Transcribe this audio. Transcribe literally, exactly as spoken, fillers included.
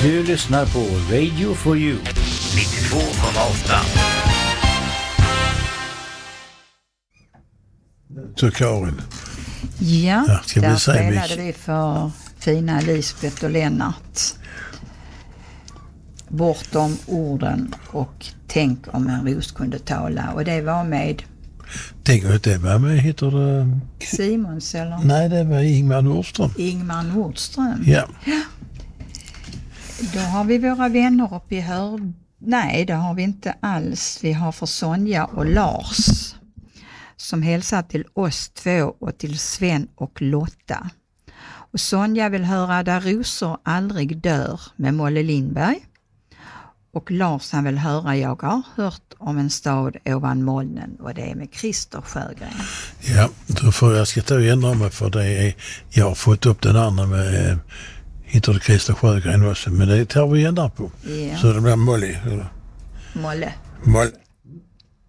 Du lyssnar på Radio for You nittiotvå komma åtta. Så Karin. Ja, Ja, ska vi där säga spelade mycket? vi för fina Lisbeth och Lennart. Bortom orden och tänk om en ros kunde tala. Och det var med Tänk att det var med, heter det? Simons eller Nej, det var Ingmar Nordström. Ingmar Nordström. Ja. Då har vi våra vänner uppe i Hör... Nej, det har vi inte alls. Vi har för Sonja och Lars som hälsar till oss två och till Sven och Lotta. Och Sonja vill höra Där rosor aldrig dör med Molle Lindberg. Och Lars han vill höra Jag har hört om en stad ovan molnen, och det är med Christer Sjögren. Ja, då får jag ska ta och ändra mig, för det är, jag har fått upp den andra med eh, heter det Christer Sjögren också, men det tar vi ändra på. Ja. Så det blir Molly. Molle. Moll.